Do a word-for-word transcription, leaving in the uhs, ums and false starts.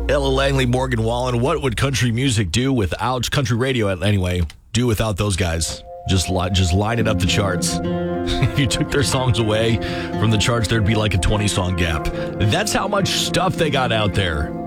Ella Langley, Morgan Wallen. What would country music do without country radio? Anyway, do without those guys? Just li- just lining up the charts. If you took their songs away from the charts, there'd be like a twenty song gap. That's how much stuff they got out there.